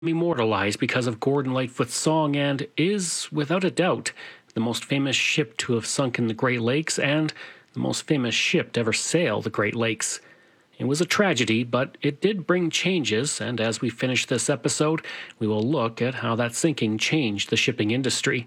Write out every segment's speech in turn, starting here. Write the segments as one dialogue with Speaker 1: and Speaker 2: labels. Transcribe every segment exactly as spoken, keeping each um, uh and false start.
Speaker 1: Immortalized because of Gordon Lightfoot's song and is, without a doubt, the most famous ship to have sunk in the Great Lakes and the most famous ship to ever sail the Great Lakes. It was a tragedy, but it did bring changes, and as we finish this episode, we will look at how that sinking changed the shipping industry.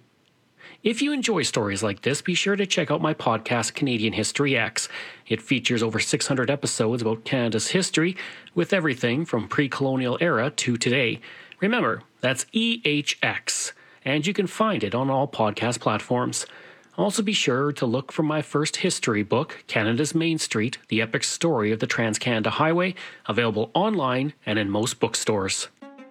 Speaker 1: If you enjoy stories like this, be sure to check out my podcast, Canadian History X. It features over six hundred episodes about Canada's history, with everything from pre-colonial era to today. Remember, that's E H X, and you can find it on all podcast platforms. Also be sure to look for my first history book, Canada's Main Street, The Epic Story of the Trans-Canada Highway, available online and in most bookstores.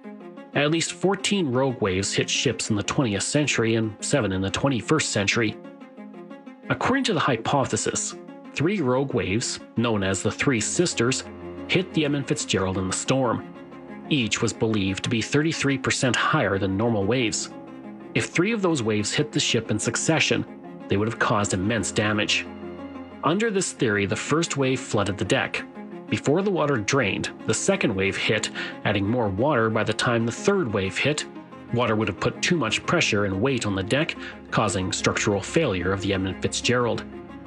Speaker 1: At least fourteen rogue waves hit ships in the twentieth century and seven in the twenty-first century. According to the hypothesis, three rogue waves, known as the Three Sisters, hit the Edmund Fitzgerald in the storm. Each was believed to be thirty-three percent higher than normal waves. If three of those waves hit the ship in succession, they would have caused immense damage. Under this theory, the first wave flooded the deck. Before the water drained, the second wave hit, adding more water by the time the third wave hit. Water would have put too much pressure and weight on the deck, causing structural failure of the Edmund Fitzgerald.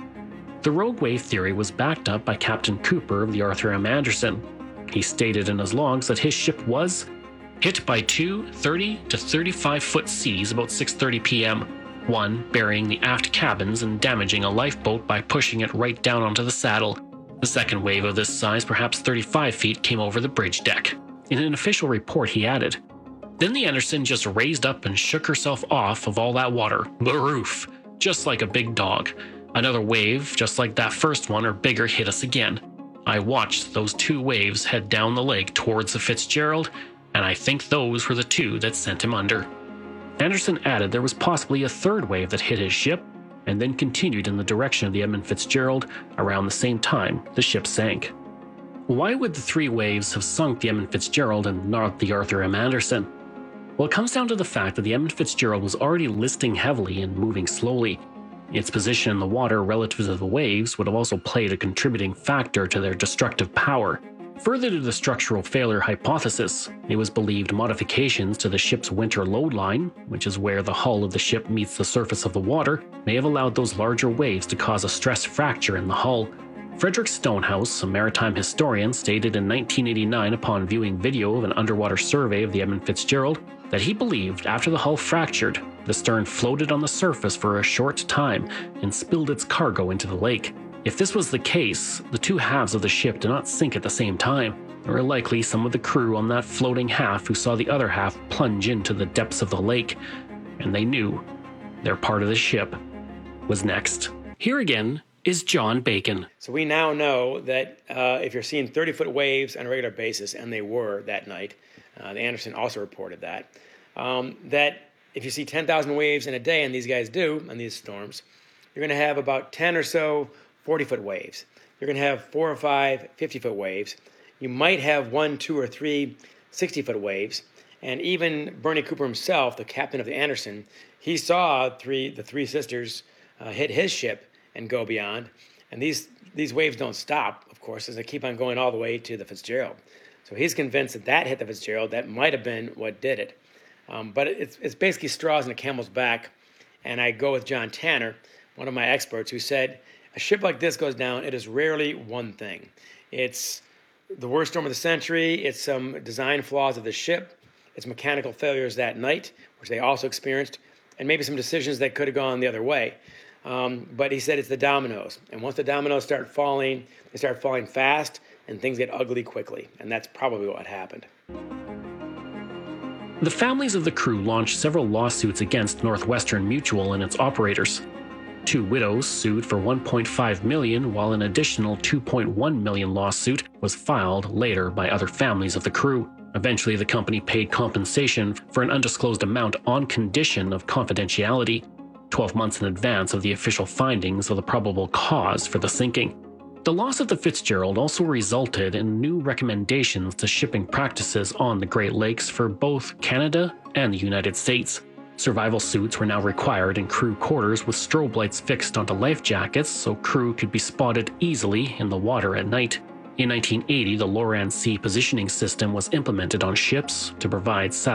Speaker 1: The rogue wave theory was backed up by Captain Cooper of the Arthur M. Anderson. He stated in his logs that his ship was hit by two thirty to thirty-five foot seas about six thirty p.m., one burying the aft cabins and damaging a lifeboat by pushing it right down onto the saddle. The second wave of this size, perhaps thirty-five feet, came over the bridge deck. In an official report, he added, "Then the Anderson just raised up and shook herself off of all that water, the roof, just like a big dog. Another wave, just like that first one or bigger, hit us again. I watched those two waves head down the lake towards the Fitzgerald, and I think those were the two that sent him under." Anderson added there was possibly a third wave that hit his ship, and then continued in the direction of the Edmund Fitzgerald around the same time the ship sank. Why would the three waves have sunk the Edmund Fitzgerald and not the Arthur M. Anderson? Well, it comes down to the fact that the Edmund Fitzgerald was already listing heavily and moving slowly. Its position in the water relative to the waves would have also played a contributing factor to their destructive power. Further to the structural failure hypothesis, it was believed modifications to the ship's winter load line, which is where the hull of the ship meets the surface of the water, may have allowed those larger waves to cause a stress fracture in the hull. Frederick Stonehouse, a maritime historian, stated in nineteen eighty-nine upon viewing video of an underwater survey of the Edmund Fitzgerald that he believed after the hull fractured, the stern floated on the surface for a short time and spilled its cargo into the lake. If this was the case, the two halves of the ship did not sink at the same time. There were likely some of the crew on that floating half who saw the other half plunge into the depths of the lake, and they knew their part of the ship was next. Here again is John Bacon.
Speaker 2: So we now know that uh, if you're seeing thirty-foot waves on a regular basis, and they were that night, uh, the Anderson also reported that, um, that if you see ten thousand waves in a day, and these guys do on these storms, you're going to have about ten or so forty-foot waves. You're going to have four or five fifty-foot waves. You might have one, two, or three sixty-foot waves. And even Bernie Cooper himself, the captain of the Anderson, he saw three the Three Sisters uh, hit his ship and go beyond. And these, these waves don't stop, of course, as they keep on going all the way to the Fitzgerald. So he's convinced that that hit the Fitzgerald. That might have been what did it. Um, but it's, it's basically straws in a camel's back. And I go with John Tanner, one of my experts, who said, a ship like this goes down, it is rarely one thing. It's the worst storm of the century, it's some design flaws of the ship, it's mechanical failures that night, which they also experienced, and maybe some decisions that could have gone the other way. Um, but he said it's the dominoes. And once the dominoes start falling, they start falling fast, and things get ugly quickly. And that's probably what happened.
Speaker 1: The families of the crew launched several lawsuits against Northwestern Mutual and its operators. Two widows sued for one point five million dollars, while an additional two point one million dollars lawsuit was filed later by other families of the crew. Eventually, the company paid compensation for an undisclosed amount on condition of confidentiality, twelve months in advance of the official findings of the probable cause for the sinking. The loss of the Fitzgerald also resulted in new recommendations to shipping practices on the Great Lakes for both Canada and the United States. Survival suits were now required in crew quarters with strobe lights fixed onto life jackets so crew could be spotted easily in the water at night. In nineteen eighty, the LORAN-C positioning system was implemented on ships to provide